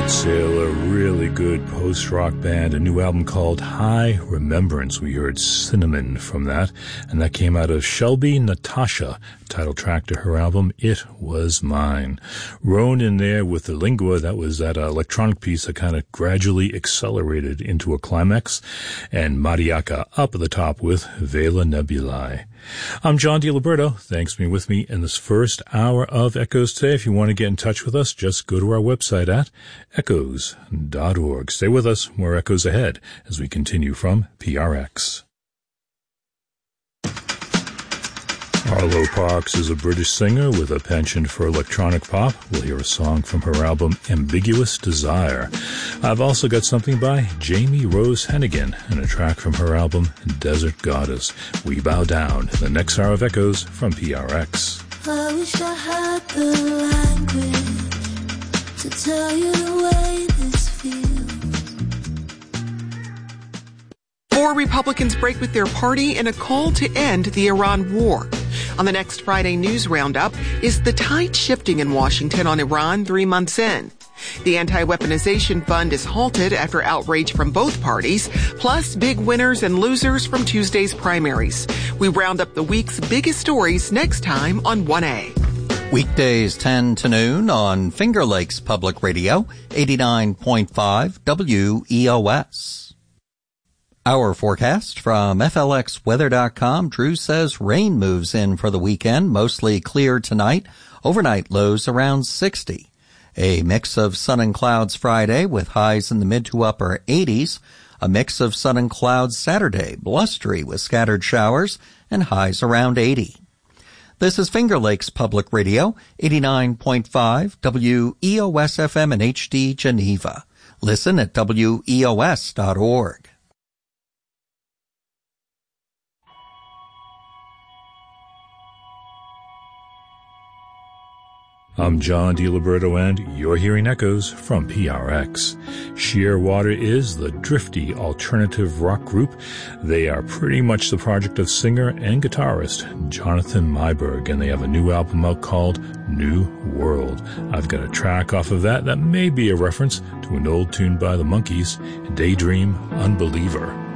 Sail, a really good post-rock band, a new album called High Remembrance. We heard Cinnamon from that, and that came out of Shelby Natasha, title track to her album, It Was Mine. Roan in there with the Lingua, that was that electronic piece that kind of gradually accelerated into a climax, and Mariaca up at the top with Vela Nebulae. I'm John DiLiberto. Thanks for being with me in this first hour of Echoes today. If you want to get in touch with us, just go to our website at echoes.org. Stay with us. More Echoes ahead as we continue from PRX. Arlo Parks is a British singer with a penchant for electronic pop. We'll hear a song from her album Ambiguous Desire. I've also got something by Jamie Rose Hennigan and a track from her album Desert Goddess. We bow down in the next hour of Echoes from PRX. I wish I had the language to tell you the way this feels. 4 Republicans break with their party in a call to end the Iran war. On the next Friday News Roundup, is the tide shifting in Washington on Iran 3 months in? The anti-weaponization fund is halted after outrage from both parties, plus big winners and losers from Tuesday's primaries. We round up the week's biggest stories next time on 1A. Weekdays 10 to noon on Finger Lakes Public Radio, 89.5 WEOS. Our forecast from FLXweather.com. Drew says rain moves in for the weekend, mostly clear tonight. Overnight lows around 60. A mix of sun and clouds Friday with highs in the mid to upper 80s. A mix of sun and clouds Saturday, blustery with scattered showers and highs around 80. This is Finger Lakes Public Radio, 89.5 WEOS FM and HD Geneva. Listen at WEOS.org. I'm John DiLiberto, and you're hearing Echoes from PRX. Shearwater is the drifty alternative rock group. They are pretty much the project of singer and guitarist Jonathan Myberg, and they have a new album out called New World. I've got a track off of that may be a reference to an old tune by the Monkees, Daydream Unbeliever.